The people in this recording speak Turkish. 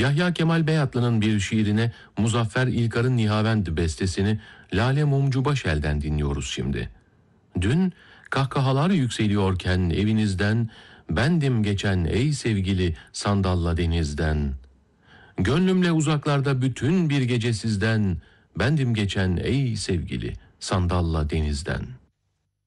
Yahya Kemal Beyatlı'nın bir şiirine Muzaffer İlkar'ın Nihavend bestesini Lale Mumcu Başel'den dinliyoruz şimdi. Dün kahkahalar yükseliyorken evinizden, bendim geçen ey sevgili sandalla denizden. Gönlümle uzaklarda bütün bir gece sizden, bendim geçen ey sevgili sandalla denizden.